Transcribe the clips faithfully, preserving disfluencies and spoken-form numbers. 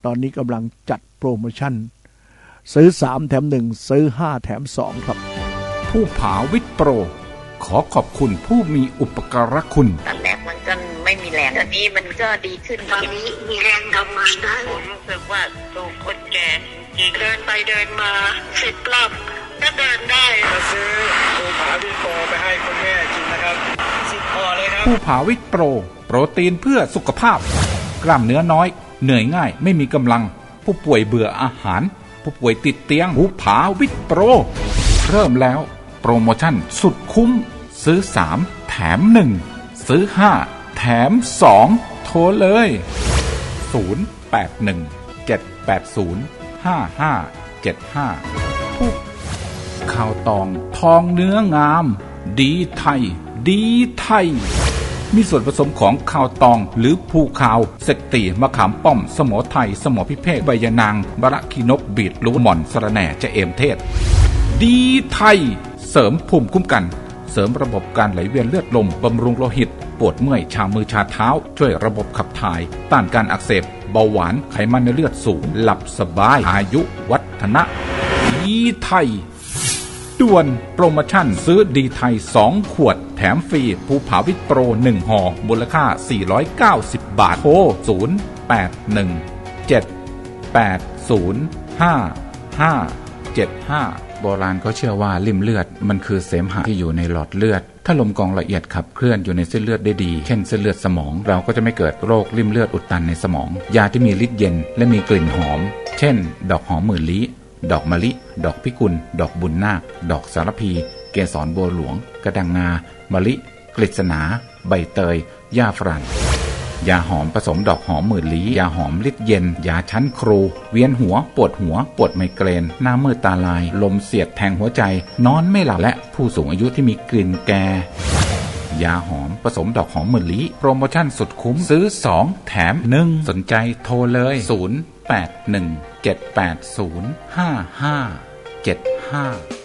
ตอนนี้กำลังจัดโปรโมชั่นซื้อสามแถมหนึ่งซื้อห้าแถมสองครับผู้ผาวิทย์โปรขอขอบคุณผู้มีอุปการะคุณตอนแรกมันก็ไม่มีแรงตอนนี้มันก็ดีขึ้นตอนนี้มีแรงทำงานได้ผมรู้สึกว่าตัวคนแก่จริงเดินไปเดินมาสิบรอบก็เดินได้มาซื้อผู้ผาวิทย์โปรไปให้คุณแม่กินนะครับสิบพอเลยครับผู้ผาวิทย์โปรโปรตีนเพื่อสุขภาพกล้ามเนื้อน้อยเหนื่อยง่ายไม่มีกำลังผู้ป่วยเบื่ออาหารผู้ป่วยติดเตียงผู้ผาวิทย์โปรเริ่มแล้วโปรโมชั่นสุดคุ้มซื้อสามแถมหนึ่งซื้อห้าแถมสองโทรเลยศูนย์ แปด หนึ่ง เจ็ด แปด ศูนย์ ห้า ห้า เจ็ด ห้าผู้ข้าวตองทองเนื้องามดีไทยดีไทยมีส่วนผสมของข้าวตองหรือภูขาวเสกตีมะขามป้อมสมอไทยสมอพิเภกใบยะนางบะระขีนกบีดลูหม่อนสะระแหน่จะเอมเทศดีไทยเสริมภูมิคุ้มกันเสริมระบบการไหลเวียนเลือดลมบำรุงโลหิตปวดเมื่อยชามือชาเท้าช่วยระบบขับถ่ายต้านการอักเสบเบาหวานไขมันในเลือดสูงหลับสบายอายุวัฒนะดีไทยด่วนโปรโมชั่นซื้อดีไทยสองขวดแถมฟรีภูผาวิทย์โปรหนึ่งห่อมูลค่าสี่ร้อยเก้าสิบบาทโทรศูนย์ แปด หนึ่ง เจ็ด แปด ศูนย์ ห้า ห้า เจ็ด ห้าโบราณเขาเชื่อว่าลิ่มเลือดมันคือเสมหะที่อยู่ในหลอดเลือดถ้าลมกรองละเอียดขับเคลื่อนอยู่ในเส้นเลือดได้ดีเช่นเส้นเลือดสมองเราก็จะไม่เกิดโรคลิ่มเลือดอุดตันในสมองยาที่มีฤทธิ์เย็นและมีกลิ่นหอมเช่นดอกหอมหมื่นลี้ดอกมะลิดอกพิกุลดอกบุญนาคดอกสารพีเกสรบัวหลวงกระดังงามะลิกฤษณาใบเตยหญ้าฝรั่งยาหอมผสมดอกหอมหมื่นลี้ยาหอมฤทธิ์เย็นยาชั้นครูเวียนหัวปวดหัวปวดไมเกรนหน้ามืดตาลายลมเสียดแทงหัวใจนอนไม่หลับและผู้สูงอายุที่มีกลิ่นแก่ยาหอมผสมดอกหอมหมื่นลี้โปรโมชั่นสุดคุ้มซื้อสองแถมหนึ่งสนใจโทรเลยศูนย์ แปด หนึ่ง เจ็ด แปด ศูนย์ ห้า ห้า เจ็ด ห้า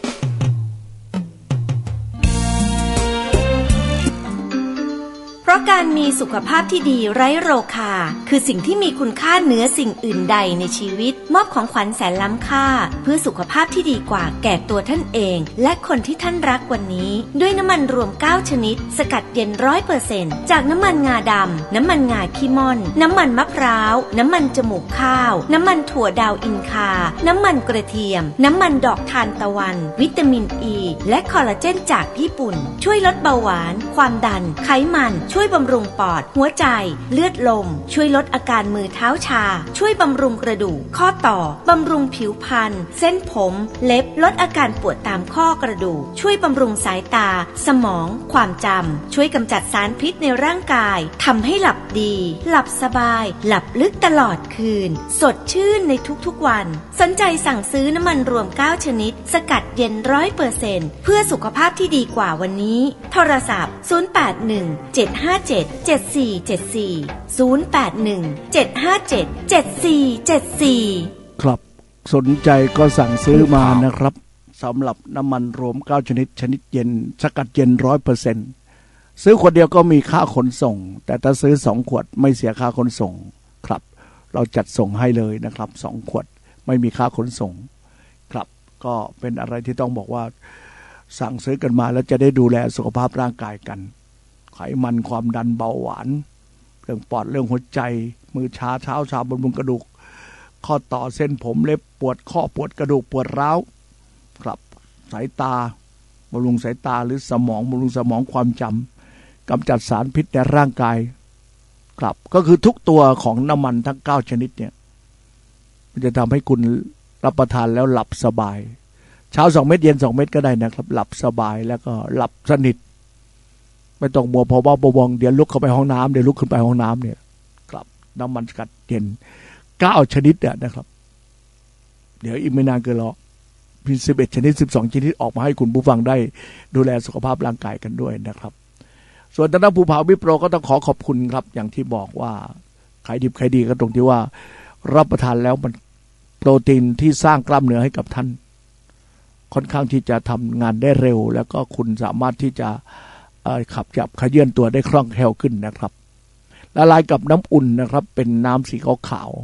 เพราะการมีสุขภาพที่ดีไร้โรคาคือสิ่งที่มีคุณค่าเหนือสิ่งอื่นใดในชีวิตมอบของขวัญแสนล้ำค่าเพื่อสุขภาพที่ดีกว่าแก่ตัวท่านเองและคนที่ท่านรักวันนี้ด้วยน้ำมันรวมเก้าชนิดสกัดเย็น ร้อยเปอร์เซ็นต์ จากน้ำมันงาดำน้ำมันงาขี้ม่อนน้ำมันมะพร้าวน้ำมันจมูกข้าวน้ำมันถั่วดาวอินคาน้ำมันกระเทียมน้ำมันดอกทานตะวันวิตามินอ e, ีและคอลลาเจนจากญี่ปุ่นช่วยลดเบาหวานความดันไขมันช่วยบำรุงปอดหัวใจเลือดลมช่วยลดอาการมือเท้าชาช่วยบำรุงกระดูกข้อต่อบำรุงผิวพรรณเส้นผมเล็บลดอาการปวดตามข้อกระดูกช่วยบำรุงสายตาสมองความจำช่วยกำจัดสารพิษในร่างกายทำให้หลับดีหลับสบายหลับลึกตลอดคืนสดชื่นในทุกๆวันสนใจสั่งซื้อน้ำมันรวมเก้าชนิดสกัดเย็น ร้อยเปอร์เซ็นต์ เพื่อสุขภาพที่ดีกว่าวันนี้โทรศัพท์ศูนย์ แปด หนึ่ง เจ็ด ห้า เจ็ด เจ็ด สี่ เจ็ด สี่ ศูนย์ แปด หนึ่ง เจ็ด ห้า เจ็ด เจ็ด สี่ เจ็ด สี่ครับสนใจก็สั่งซื้อมานะครับสำหรับน้ำมันรวมเก้าชนิดชนิดเย็นสกัดเย็น ร้อยเปอร์เซ็นต์ ซื้อขวดเดียวก็มีค่าขนส่งแต่ถ้าซื้อสองขวดไม่เสียค่าขนส่งครับเราจัดส่งให้เลยนะครับสองขวดไม่มีค่าขนส่งครับก็เป็นอะไรที่ต้องบอกว่าสั่งซื้อกันมาแล้วจะได้ดูแลสุขภาพร่างกายกันไขมันความดันเบาหวานเรื่องปอดเรื่องหัวใจมือชาเท้าชาบำรุงกระดูกข้อต่อเส้นผมเล็บปวดข้อปวดกระดูกปวดร้าวครับสายตาบำรุงสายตาหรือสมองบำรุงสมองความจำกำจัดสารพิษในร่างกายครับก็คือทุกตัวของน้ำมันทั้งเก้าชนิดเนี่ยมันจะทำให้คุณรับประทานแล้วหลับสบายเช้าสองเม็ดเย็นสองเม็ดก็ได้นะครับหลับสบายแล้วก็หลับสนิทไม่ต้องมัวพอว่าบวงเดี๋ยวลุกเข้าไปห้องน้ำเดี๋ยวลุกขึ้นไปห้องน้ำเนี่ยครับน้ำมันสกัดเย็นเก้าชนิดเนี่ยนะครับเดี๋ยวอีกไม่นานเกินรอมีสิบเอ็ดชนิดสิบสองชนิดออกมาให้คุณผู้ฟังได้ดูแลสุขภาพร่างกายกันด้วยนะครับส่วนทางด้านภูผาวิทย์โปรก็ต้องขอขอบคุณครับอย่างที่บอกว่าขายดิบขายดีก็ตรงที่ว่ารับประทานแล้วมันโปรตีนที่สร้างกล้ามเนื้อให้กับท่านค่อนข้างที่จะทำงานได้เร็วแล้วก็คุณสามารถที่จะขับจับขยื่นตัวได้คล่องแคล่วขึ้นนะครับละลายกับน้ำอุ่นนะครับเป็นน้ำสีขาว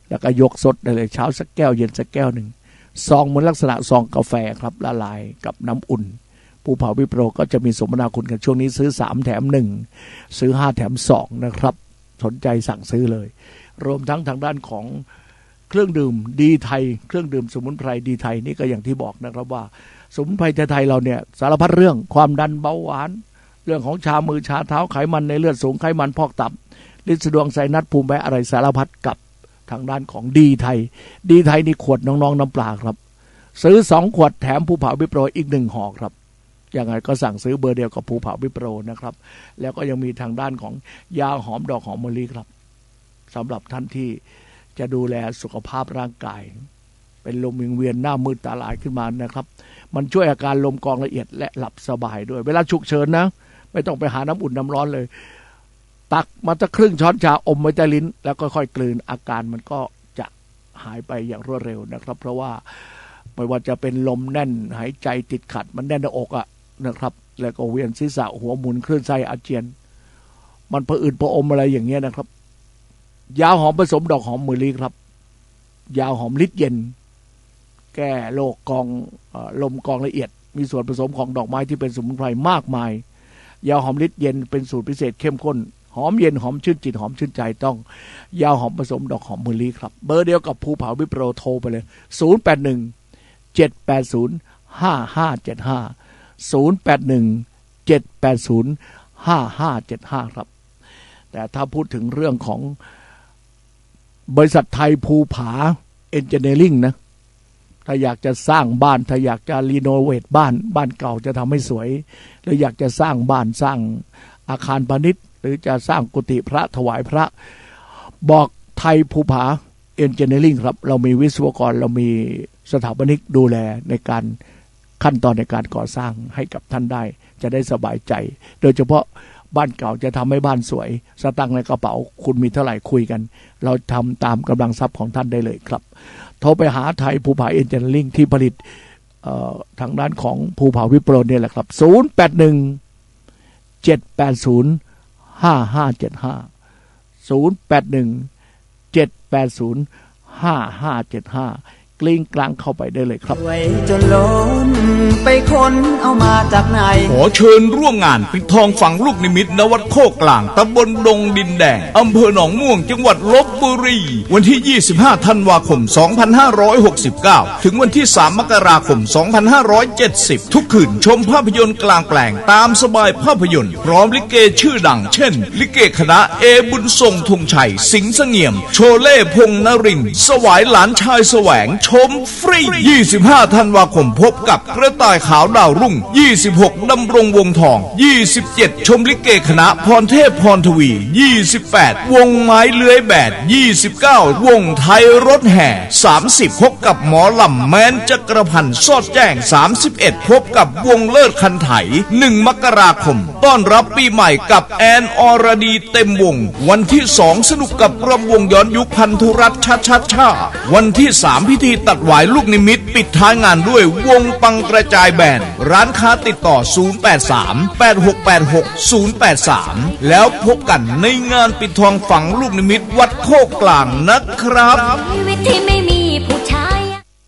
แล้วก็ยกสดได้เลยเช้าสักแก้วเย็นสักแก้วหนึ่งซองเหมือนลักษณะซองกาแฟครับละลายกับน้ำอุ่นภูผาวิปโรก็จะมีสมนาคุณกันช่วงนี้ซื้อสามแถมหนึ่งซื้อห้าแถมสองนะครับสนใจสั่งซื้อเลยรวมทั้งทางด้านของเครื่องดื่มดีไทยเครื่องดื่มสมุนไพรดีไทยนี่ก็อย่างที่บอกนะครับว่าสมุนไพรไทยเราเนี่ยสารพัดเรื่องความดันเบาหวานเรื่องของชามือชาเท้าไขมันในเลือดสูงไขมันพอกตับลิ้นสะดวงไซนัสภูมิแพ้อะไรสารพัดกับทางด้านของดีไทยดีไทยนี่ขวดน้องๆน้ำปลาครับซื้อสองขวดแถมภูผาวิปโรอีกหนึ่งห่อครับยังไงก็สั่งซื้อเบอร์เดียวกับภูผาวิปโรนะครับแล้วก็ยังมีทางด้านของยาหอมดอกหอมมะลิครับสำหรับท่านที่จะดูแลสุขภาพร่างกายเป็นลมวิงเวียนหน้ามืดตาลายขึ้นมานะครับมันช่วยอาการลมกองละเอียดและหลับสบายด้วยเวลาฉุกเฉินนะไม่ต้องไปหาน้ำอุ่นน้ำร้อนเลยตักมาสักครึ่งช้อนชาอมไว้ใต้ลิ้นแล้วก็ค่อยกลืนอาการมันก็จะหายไปอย่างรวดเร็วนะครับเพราะว่าไม่ว่าจะเป็นลมแน่นหายใจติดขัดมันแน่นหน้าอกอะนะครับแล้วก็เวียนศีรษะหัวหมุนคลื่นไส้อาเจียนมันผะอืดผะอมอะไรอย่างเงี้ยนะครับยาหอมผสมดอกหอมมะลิครับยาหอมฤทธิ์เย็นแก้โรคกองลมกองละเอียดมีส่วนผสมของดอกไม้ที่เป็นสมุนไพรมากมายยาหอมฤทธิ์เย็นเป็นสูตรพิเศษเข้มข้นหอมเย็นหอมชื่นจิตหอมชื่นใจต้องยาหอมผสมดอกหอมมะลิครับเบอร์เดียวกับภูผาวิปโรโทรไปเลยศูนย์ แปด หนึ่ง เจ็ด แปด ศูนย์ ห้า ห้า เจ็ด ห้า ศูนย์ แปด หนึ่ง เจ็ด แปด ศูนย์ ห้า ห้า เจ็ด ห้าครับแต่ถ้าพูดถึงเรื่องของบริษัทไทยภูผาเอนจิเนียริ่งนะถ้าอยากจะสร้างบ้านถ้าอยากจะรีโนเวทบ้านบ้านเก่าจะทำให้สวยหรืออยากจะสร้างบ้านสร้างอาคารพาณิชย์หรือจะสร้างกุฏิพระถวายพระบอกไทยภูผาเอนจิเนียริ่งครับเรามีวิศวกรเรามีสถาปนิกดูแลในการขั้นตอนในการก่อสร้างให้กับท่านได้จะได้สบายใจโดยเฉพาะบ้านเก่าจะทำให้บ้านสวยสตังค์ในกระเป๋าคุณมีเท่าไหร่คุยกันเราทำตามกำลังทรัพย์ของท่านได้เลยครับโทรไปหาไทยภูผาเอนจิเนียริ่งที่ผลิตทางด้านของภูผาวิปโรเนี่ยแหละครับศูนย์ แปด หนึ่ง เจ็ด แปด ศูนย์ ห้า ห้า เจ็ด ห้า ศูนย์ แปด หนึ่ง เจ็ด แปด ศูนย์ ห้า ห้า เจ็ด ห้ากลิ้งกลางเข้าไปได้เลยครับไว้จนล้นไปค้นเอามาจากไหนขอเชิญร่วมงานปิดทองฝังลูกนิมิตณวัดโคกกลางตำบลดงดินแดงอำเภอหนองม่วงจังหวัดลพบุรีวันที่ยี่สิบห้าธันวาคมสองพันห้าร้อยหกสิบเก้าถึงวันที่สามมกราคมสองพันห้าร้อยเจ็ดสิบทุกคืนชมภาพยนตร์กลางแปลงตามสบายภาพยนตร์พร้อมลิเกชื่อดังเช่นลิเกคณะเอบุญทรงธงชัยสิงห์เสงี่ยมโชเล่พงษ์นรินทร์สวายหลานชายแสวงชมฟรียี่สิบห้าธันวาคมพบกับกระต่ายขาวดาวรุ่งยี่สิบหกดำรงวงทองยี่สิบเจ็ดชมลิเกคณะพรเทพพรทวียี่สิบแปดวงไม้เลื้อยแบดยี่สิบเก้าวงไทยรถแห่สามสิบพบกับหมอลำแม้นจักรพันธ์สอดแจ้งสามสิบเอ็ดพบกับวงเลิศคันไถหนึ่งมกราคมต้อนรับปีใหม่กับแอนอรดีเต็มวงวันที่สองสนุกกับรำวงย้อนยุคพันธุรัตน์ชัดชัดชาวันที่สามพิธีตัดหวายลูกนิมิตปิดท้ายงานด้วยวงปังกระจายแบนร้านค้าติดต่อศูนย์ แปด สาม แปด หก แปด หก ศูนย์ แปด สามแล้วพบกันในงานปิดทองฝังลูกนิมิตวัดโคกกลางนะครับชีวิตที่ไม่มีผู้ชาย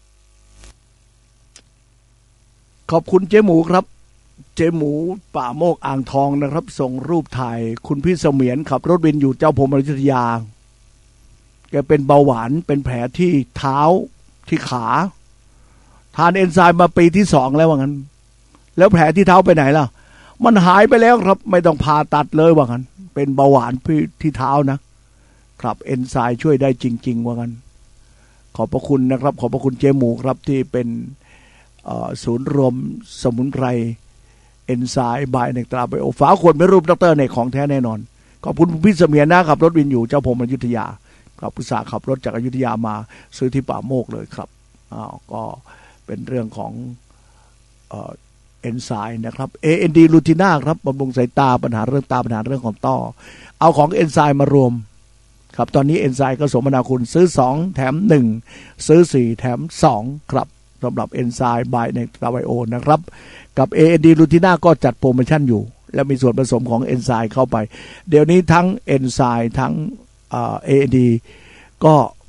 ขอบคุณเจ๊หมูครับเจ๊หมูป่าโมกอ่างทองนะครับส่งรูปถ่ายคุณพี่เสมียนขับรถวินอยู่เจ้าพรหมอยุธยาแกเป็นเบาหวานเป็นแผลที่เท้าที่ขาทานเอนไซม์มาปีที่สองแล้วว่างั้นแล้วแผลที่เท้าไปไหนล่ะมันหายไปแล้วครับไม่ต้องผ่าตัดเลยว่างั้นเป็นเบาหวานที่เท้านะครับเอนไซม์ช่วยได้จริงๆว่างั้นขอบพระคุณนะครับขอบพระคุณเจ๊หมูครับที่เป็นศูนย์รวมสมุนไพรเอนไซม์บายเนกตราไบโอฝาขวดไม่รูปดรในของแท้แน่นอนขอบคุณพี่เสมียนนะครับรถวินอยู่เจ้าพรหมอยุธยาครับอุตส่าห์ขับรถจากอยุธยามาซื้อที่ป่าโมกเลยครับอ้าวก็เป็นเรื่องของเอ่อเอนไซม์นะครับ เอ เอ็น ดี ลูติน่าครับบำรุงสายตาปัญหาเรื่องตาปัญหาเรื่องของต้อเอาของเอนไซม์มารวมครับตอนนี้เอนไซม์ก็สมนาคุณซื้อสองแถมหนึ่งซื้อสี่แถมสองครับสำหรับเอนไซม์บายเนกตราไบโอนะครับกับ เอ เอ็น ดี ลูติน่าก็จัดโปรโมชั่นอยู่และมีส่วนผสมของเอนไซม์เข้าไปเดี๋ยวนี้ทั้งเอนไซม์ทั้งเอ่อ เอ เอ็น ดี ก็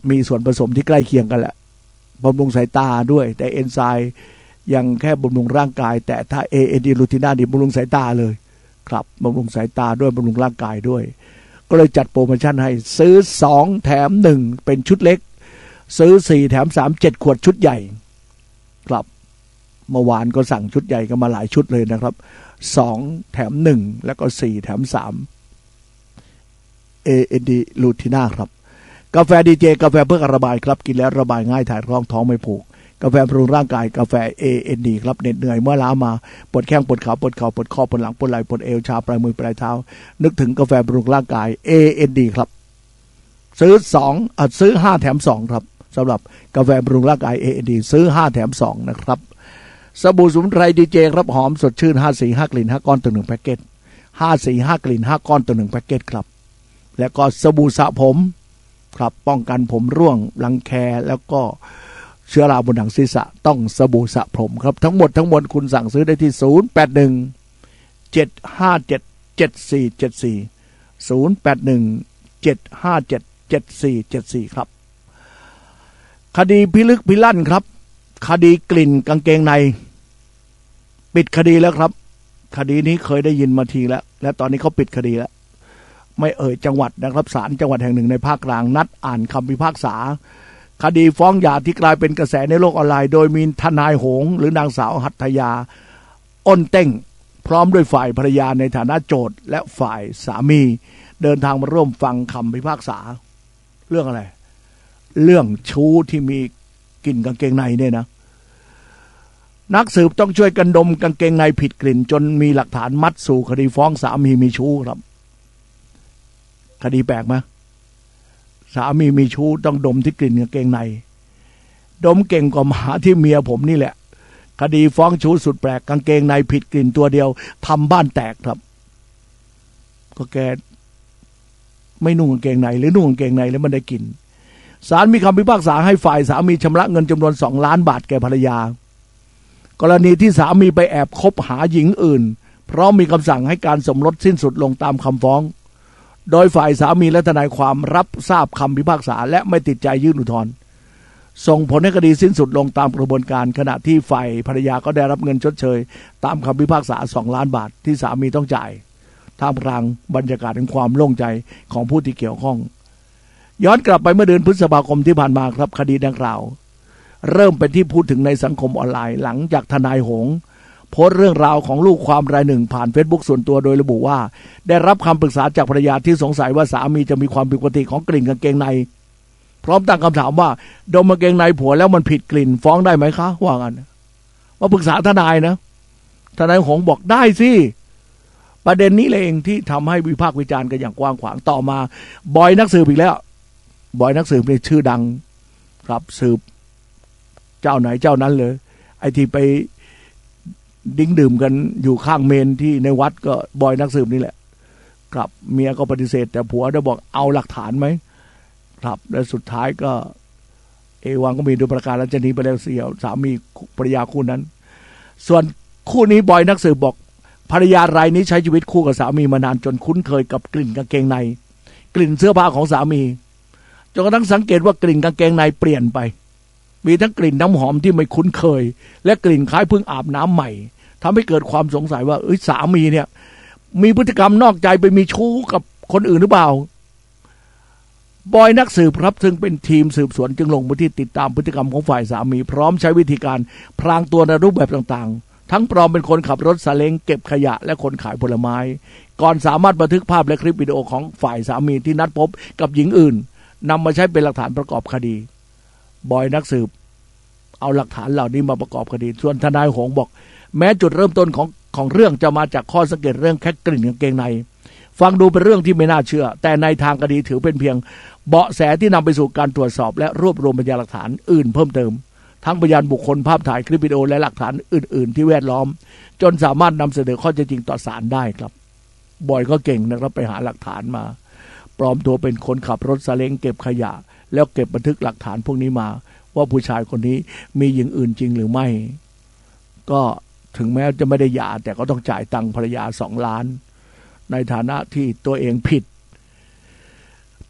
มีส่วนผสมที่ใกล้เคียงกันแหละบำรุงสายตาด้วยแต่เอนไซม์ยังแค่บำรุงร่างกายแต่ถ้า เอ เอ็น ดี ลูทิน่านี่บำรุงสายตาเลยครับบำรุงสายตาด้วยบำรุงร่างกายด้วยก็เลยจัดโปรโมชั่นให้ซื้อสองแถมหนึ่งเป็นชุดเล็กซื้อสี่แถมสามเจ็ดขวดชุดใหญ่ครับเมื่อวานก็สั่งชุดใหญ่กันมาหลายชุดเลยนะครับสองแถมหนึ่งแล้วก็สี่แถมสาม เอ เอ็น ดี ลูทิน่าครับกาแฟดีเจกาแฟเพื่อระบายครับกินแล้วระบายง่ายถ่ายท้องท้องไม่ผูกกาแฟบำรุงร่างกายกาแฟ เอ เอ็น ดี ครับเหน็ดเหนื่อยเมื่อล้ามาปวดแข้งปวดขาปวดเข่าปวดข้อปวดหลังปวดไหล่ปวดเอวชาปลายมือปลายเท้านึกถึงกาแฟบำรุงร่างกาย เอ เอ็น ดี ครับซื้อสองอ่ะซื้อห้าแถมสองครับสำหรับกาแฟบำรุงร่างกาย เอ เอ็น ดี ซื้อห้าแถมสองนะครับสบู่สมุนไพรดีเจครับหอมสดชื่นห้าสี่ห้ากลิ่นห้าก้อนต่อหนึ่งแพ็คเกจห้าสี่ห้ากลิ่นห้าก้อนต่อหนึ่งแพ็คเกจครับแล้วก็สบู่สระผมครับป้องกันผมร่วงรังแคแล้วก็เชื้อราบนหนังศีรษะต้องสบู่สระผมครับทั้งหมดทั้งมวลคุณสั่งซื้อได้ที่ศูนย์ แปด หนึ่ง เจ็ด ห้า เจ็ด เจ็ด สี่ เจ็ด สี่ ศูนย์ แปด หนึ่ง เจ็ด ห้า เจ็ด เจ็ด สี่ เจ็ด สี่ครับคดีพิลึกพิลั่นครับคดีกลิ่นกางเกงในปิดคดีแล้วครับคดีนี้เคยได้ยินมาทีแล้วและตอนนี้เขาปิดคดีแล้วไม่เอ่ยจังหวัดนะครับศาลจังหวัดแห่งหนึ่งในภาคกลางนัดอ่านคำพิพากษาคดีฟ้องหย่าที่กลายเป็นกระแสในโลกออนไลน์โดยมีทนายหงหรือนางสาวหัตถยาอ้นเต้งพร้อมด้วยฝ่ายภรรยาในฐานะโจทก์และฝ่ายสามีเดินทางมาร่วมฟังคำพิพากษาเรื่องอะไรเรื่องชู้ที่มีกลิ่นกางเกงในเนี่ยนะนักสืบต้องช่วยกันดมกางเกงในผิดกลิ่นจนมีหลักฐานมัดสู่คดีฟ้องสามีมีชู้ครับคดีแปลกไหมสามีมีชู้ต้องดมที่กลิ่นกางเกงในดมเก่งกว่าหมาที่เมียผมนี่แหละคดีฟ้องชู้สุดแปลกกางเกงในผิดกลิ่นตัวเดียวทำบ้านแตกครับก็แกไม่นุ่งกางเกงในหรือนุ่งกางเกงในแล้วมันได้กลิ่นศาลมีคำพิพากษาให้ฝ่ายสามีชำระเงินจำนวนสองล้านบาทแก่ภรรยากรณีที่สามีไปแอบคบหาหญิงอื่นเพราะมีคำสั่งให้การสมรสสิ้นสุดลงตามคำฟ้องโดยฝ่ายสามีและทนายความรับทราบคำพิพากษาและไม่ติดใจยื่นอุทธรณ์ส่งผลให้คดีสิ้นสุดลงตามกระบวนการขณะที่ฝ่ายภรรยาก็ได้รับเงินชดเชยตามคำพิพากษาสองล้านบาทที่สามีต้องจ่ายท่ามกลางบรรยากาศแห่งความโล่งใจของผู้ที่เกี่ยวข้องย้อนกลับไปเมื่อเดือนพฤษภาคมที่ผ่านมาครับคดีดังกล่าวเริ่มเป็นที่พูดถึงในสังคมออนไลน์หลังจากทนายหงโพสต์เรื่องราวของลูกความรายหนึ่งผ่าน Facebook ส่วนตัวโดยระบุว่าได้รับคำปรึกษาจากภรรยาที่สงสัยว่าสามีจะมีความผิดปกติของกลิ่นกางเกงในพร้อมตั้งคำถามว่าดมกางเกงในผัวแล้วมันผิดกลิ่นฟ้องได้ไหมคะว่างั้นมาปรึกษาทนายนะทนายหงบอกได้สิประเด็นนี้เองที่ทำให้วิพากษ์วิจารณ์กันอย่างกว้างขวางต่อมาบอยนักสืบอีกแล้วบอยนักสืบนี่ชื่อดังครับสืบเจ้าไหนเจ้านั้นเลยไอ้ที่ไปดิ้งดื่มกันอยู่ข้างเมนที่ในวัดก็บอยนักสืบนี่แหละครับเมียก็ปฏิเสธแต่ผัวได้บอกเอาหลักฐานไหมครับและสุดท้ายก็เอวังก็มีโดยประการแล้วจะหนีไปแล้วเสียสามีภรรยาคู่นั้นส่วนคู่นี้บอยนักสืบบอกภรรยารายนี้ใช้ชีวิตคู่กับสามีมานานจนคุ้นเคยกับกลิ่นกางเกงในกลิ่นเสื้อผ้าของสามีจนกระทั่งสังเกตว่ากลิ่นกางเกงในเปลี่ยนไปมีทั้งกลิ่นน้ำหอมที่ไม่คุ้นเคยและกลิ่นคล้ายเพิ่งอาบน้ำใหม่ทำให้เกิดความสงสัยว่าเอ้ยสามีเนี่ยมีพฤติกรรมนอกใจไปมีชู้กับคนอื่นหรือเปล่าบอยนักสืบครับซึ่งเป็นทีมสืบสวนจึงลงพื้นที่ติดตามพฤติกรรมของฝ่ายสามีพร้อมใช้วิธีการพรางตัวในรูปแบบต่างๆทั้งปลอมเป็นคนขับรถซาเล้งเก็บขยะและคนขายผลไม้ก่อนสามารถบันทึกภาพและคลิปวิดีโอของฝ่ายสามีที่นัดพบกับหญิงอื่นนำมาใช้เป็นหลักฐานประกอบคดีบอยนักสืบเอาหลักฐานเหล่านี้มาประกอบคดีส่วนทนายหงบอกแม้จุดเริ่มต้นของของเรื่องจะมาจากข้อสังเกตเรื่องแค่กลิ่นกางเกงในฟังดูเป็นเรื่องที่ไม่น่าเชื่อแต่ในทางคดีถือเป็นเพียงเบาะแสที่นำไปสู่การตรวจสอบและรวบรวมพยานหลักฐานอื่นเพิ่มเติมทั้งพยานบุคคลภาพถ่ายคลิปวิดีโอและหลักฐานอื่นๆที่แวดล้อมจนสามารถนำเสนอข้อเท็จจริงต่อศาลได้ครับบอยก็เก่งนะครับไปหาหลักฐานมาปลอมตัวเป็นคนขับรถซาเล้งเก็บขยะแล้วเก็บบันทึกหลักฐานพวกนี้มาว่าผู้ชายคนนี้มีหญิงอื่นจริงหรือไม่ก็ถึงแม้จะไม่ได้หย่าแต่ก็ต้องจ่ายตังค์ภรรยาสองล้านในฐานะที่ตัวเองผิดผิด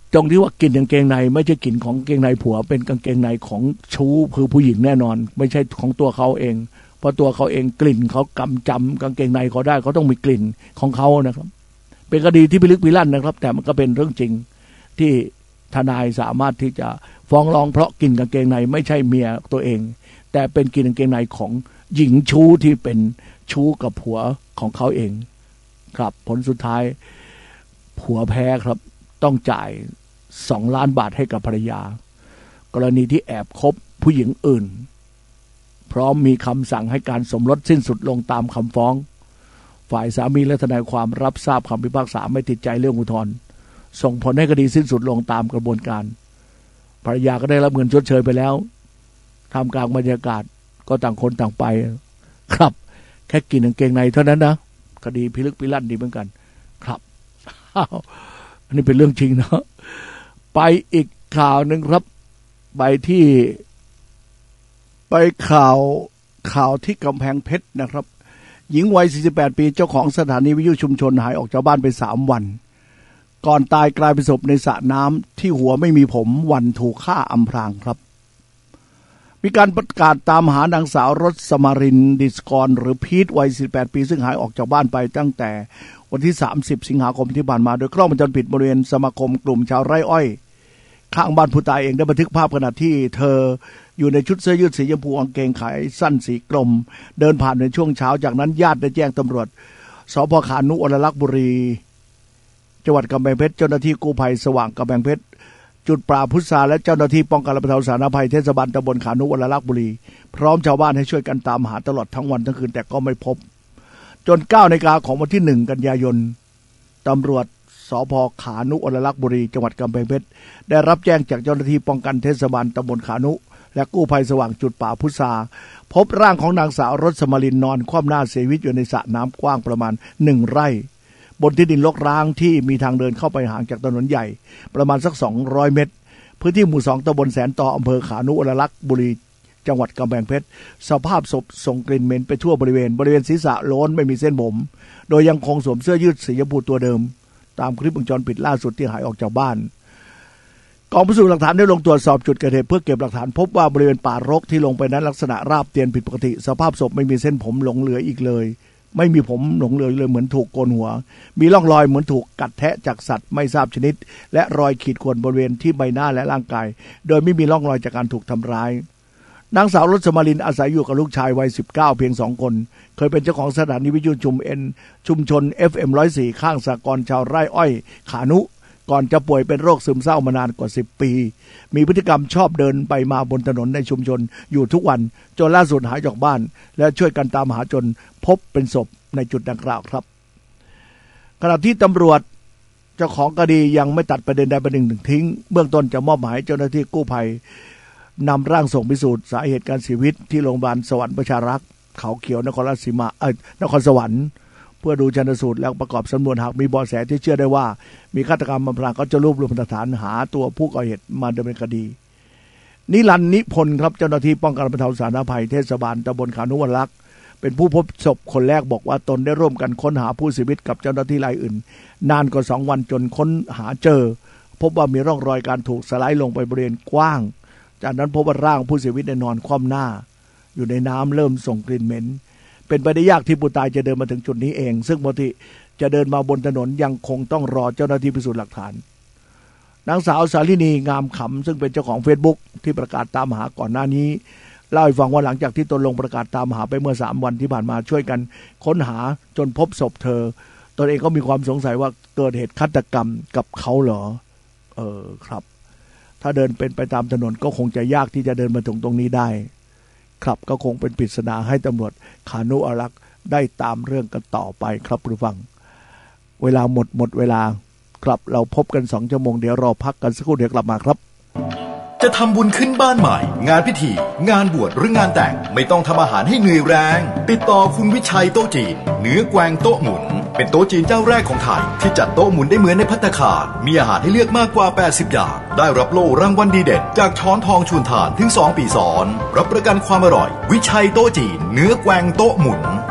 ตรงที่ว่ากลิ่นกางเกงในไม่ใช่กลิ่นของกางเกงในผัวเป็นกางเกงในของชู้คือผู้หญิงแน่นอนไม่ใช่ของตัวเขาเองเพราะตัวเขาเองกลิ่นเขากำจำกางเกงในเขาได้เขาต้องมีกลิ่นของเขานะครับเป็นคดีที่พิลึกพิลั่นนะครับแต่มันก็เป็นเรื่องจริงที่ทนายสามารถที่จะฟ้องร้องเพราะกลิ่นกางเกงในไม่ใช่เมียตัวเองแต่เป็นกลิ่นกางเกงในของหญิงชู้ที่เป็นชู้กับผัวของเขาเองครับผลสุดท้ายผัวแพ้ครับต้องจ่ายสองล้านบาทให้กับภรรยากรณีที่แอบคบผู้หญิงอื่นพร้อมมีคำสั่งให้การสมรสสิ้นสุดลงตามคำฟ้องฝ่ายสามีและทนายความรับทราบคำพิพากษาไม่ติดใจเรื่องอุทธรณ์ส่งผลให้คดีสิ้นสุดลงตามกระบวนการภรรยาก็ได้รับเงินชดเชยไปแล้วทำกลางบรรยากาศก็ต่างคนต่างไปครับแค่กินกางเกงในเท่านั้นนะคดีพิลึกพิลั่นดีเหมือนกันครับอันนี้เป็นเรื่องจริงนะไปอีกข่าวหนึ่งครับไปที่ไปข่าวข่าวที่กำแพงเพชรนะครับหญิงวัยสี่สิบแปดปีเจ้าของสถานีวิทยุชุมชนหายออกจากบ้านไปสามวันก่อนตายกลายเป็นศพในสระน้ำที่หัวไม่มีผมวันถูกฆ่าอำพรางครับมีการประกาศตามหานางสาวรสมารินดิสกรหรือพีทวัยสี่สิบแปดปีซึ่งหายออกจากบ้านไปตั้งแต่วันที่สามสิบสิงหาคมที่ผ่านมาโดยกล้องวงจรปิดบริเวณสมาคมกลุ่มชาวไร่อ้อยข้างบ้านผู้ตายเองได้บันทึกภาพขณะที่เธออยู่ในชุดเสื้อยืดสีชมพูกางเกงขายสั้นสีกลมเดินผ่านในช่วงเช้าจากนั้นญาติได้แจ้งตำรวจสภ.ขานุอรลักษณ์บุรีจังหวัดกำแพงเพชรเจ้าหน้าที่กู้ภัยสว่างกำแพงเพชรจุดปราบพุทราและเจ้าหน้าที่ป้องกันและบรรเทาสาธารณภัยเทศบาลตำบลขานุอรลักษณ์บุรีพร้อมชาวบ้านให้ช่วยกันตามหาตลอดทั้งวันทั้งคืนแต่ก็ไม่พบจนเก้านาฬิกาของวันที่หนึ่งกันยายนตำรวจสภ.ขานุอรลักษณ์บุรีจังหวัดกำแพงเพชรได้รับแจ้งจากเจ้าหน้าที่ป้องกันเทศบาลตำบลขานุและกู้ภัยสว่างจุดป่าพุทราพบร่างของนางสาวรสมารินนอนคว่ำหน้าเสียชีวิตอยู่ในสระน้ำกว้างประมาณหนึ่งไร่บนที่ดินรกร้างที่มีทางเดินเข้าไปห่างจากถนนใหญ่ประมาณสักสองร้อยเมตรพื้นที่หมู่สองตำบลแสนต่ออำเภอขานุอรลักษณ์บุรีจังหวัดกำแพงเพชรสภาพศพส่งกลิ่นเหม็นไปทั่วบริเวณบริเวณศีรษะโล้นไม่มีเส้นผมโดยยังคงสวมเสื้อยืดสีชมพูตัวเดิมตามคลิปวงจรปิดล่าสุดที่หายออกจากบ้านกองพิสูจน์หลักฐานได้ลงตรวจสอบจุดเกิดเหตุเพื่อเก็บหลักฐานพบว่าบริเวณป่ารกที่ลงไปนั้นลักษณะราบเตียนผิดปกติสภาพศพไม่มีเส้นผมหลงเหลืออีกเลยไม่มีผมหลงเหลือเลยเหมือนถูกโกนหัวมีร่องรอยเหมือนถูกกัดแทะจากสัตว์ไม่ทราบชนิดและรอยขีดข่วนบริเวณที่ใบหน้าและร่างกายโดยไม่มีร่องรอยจากการถูกทำร้ายนางสาวรสมารินอาศัยอยู่กับลูกชายวัยสิบเก้าเพียงสองคนเคยเป็นเจ้าของสถานีวิทยุชุมเอ็นชุมชน เอฟ เอ็ม หนึ่งร้อยสี่ ข้างสหกรณ์ชาวไร่อ้อยขานุก่อนจะป่วยเป็นโรคซึมเศร้ามานานกว่าสิบปีมีพฤติกรรมชอบเดินไปมาบนถนนในชุมชนอยู่ทุกวันจนล่าสุดหายจากบ้านและช่วยกันตามหาจนพบเป็นศพในจุดดังกล่าวครับขณะที่ตำรวจเจ้าของคดียังไม่ตัดประเด็นใดประเด็นหนึ่งทิ้งเบื้องต้นจะมอบหมายเจ้าหน้าที่กู้ภัยนำร่างส่งพิสูจน์สาเหตุการเสียชีวิตที่โรงพยาบาลสวรรค์ประชารักษ์เขาเขียวนครราชสีมาเอ่อนครสวรรค์เพื่อดูชันสูตรและประกอบสำนวนหากมีเบาะแสที่เชื่อได้ว่ามีฆาตกรรมอำพรางก็จะรวบรวมหลักฐานหาตัวผู้ก่อเหตุมาดำเนินคดีนิรันดร์นิพนธ์ครับเจ้าหน้าที่ป้องกันและบรรเทาสาธารณภัยเทศบาลตำบลขานุวรลักษณ์เป็นผู้พบศพคนแรกบอกว่าตนได้ร่วมกันค้นหาผู้เสียชีวิตกับเจ้าหน้าที่รายอื่นนานกว่าสองวันจนค้นหาเจอพบว่ามีร่องรอยการถูกสไลด์ลงไปบริเวณกว้างจากนั้นพบว่าร่างผู้เสียชีวิตนอนคว่ำหน้าอยู่ในน้ำเริ่มส่งกลิ่นเหม็นเป็นไปได้ยากที่ผู้ตายจะเดินมาถึงจุดนี้เองซึ่งปกติจะเดินมาบนถนนยังคงต้องรอเจ้าหน้าที่พิสูจน์หลักฐานนางสาวสาลินีงามขำซึ่งเป็นเจ้าของ Facebook ที่ประกาศตามหาก่อนหน้านี้เล่าให้ฟังว่าหลังจากที่ตนลงประกาศตามหาไปเมื่อสามวันที่ผ่านมาช่วยกันค้นหาจนพบศพเธอตนเองก็มีความสงสัยว่าเกิดเหตุฆาตกรรมกับเขาเหรอเออครับถ้าเดินเป็นไปตามถนนก็คงจะยากที่จะเดินมาถึงตรงนี้ได้ครับก็คงเป็นปริศนาให้ตำรวจขานุอรลักษณ์ได้ตามเรื่องกันต่อไปครับผู้ฟังเวลาหมดหมดเวลาครับเราพบกันสองชั่วโมงเดี๋ยวรอพักกันสักครู่เดี๋ยวกลับมาครับจะทำบุญขึ้นบ้านใหม่งานพิธีงานบวชหรืองานแต่งไม่ต้องทำอาหารให้เหนื่อยแรงติดต่อคุณวิชัยโต๊ะจีนเนื้อแกวงโต๊ะหมุนเป็นโต๊ะจีนเจ้าแรกของไทยที่จัดโต๊ะหมุนได้เหมือนในภัตตาคารมีอาหารให้เลือกมากกว่าแปดสิบอย่างได้รับโล่รางวัลดีเด่นจากช้อนทองชูนทานถึงสองปีซ้อนรับประกันความอร่อยวิชัยโต๊ะจีนเนื้อแกวงโต๊ะหมุน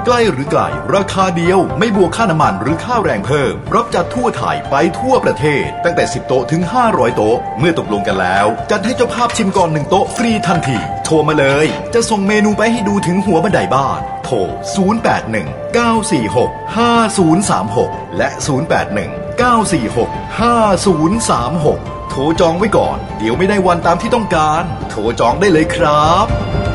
ใกล้หรือไกลราคาเดียวไม่บวกค่าน้ำมันหรือค่าแรงเพิ่มรับจัดทั่วไทยไปทั่วประเทศตั้งแต่สิบโต๊ะถึงห้าร้อยโต๊ะเมื่อตกลงกันแล้วจัดให้เจ้าภาพชิมก่อนหนึ่งโต๊ะฟรีทันทีโทรมาเลยจะส่งเมนูไปให้ดูถึงหัวบันไดบ้านโทรศูนย์ แปด หนึ่ง เก้า สี่ หก ห้า ศูนย์ สาม หกและศูนย์ แปด หนึ่ง เก้า สี่ หก ห้า ศูนย์ สาม หกโทรจองไว้ก่อนเดี๋ยวไม่ได้วันตามที่ต้องการโทรจองได้เลยครับ